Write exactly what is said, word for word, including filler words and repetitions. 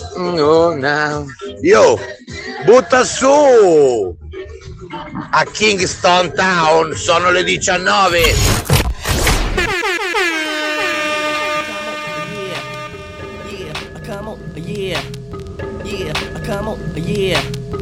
Una... Io, butta su! A Kingston Town sono le diciannove. Yeah, yeah, come on, yeah, yeah, come on, yeah.